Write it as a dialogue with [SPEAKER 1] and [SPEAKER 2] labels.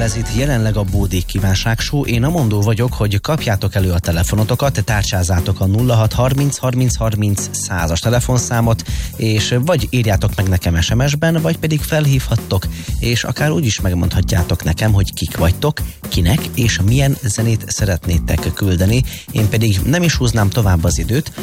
[SPEAKER 1] ez itt jelenleg a Bódék Kívánság Show. Én Amondó vagyok, hogy kapjátok elő a telefonotokat, tárcsázátok a 0630 30 30 100-as telefonszámot, és vagy írjátok meg nekem SMS-ben, vagy pedig felhívhattok, és akár úgy is megmondhatjátok nekem, hogy kik vagytok, kinek és milyen zenét szeretnétek küldeni. Én pedig nem is húznám tovább az időt,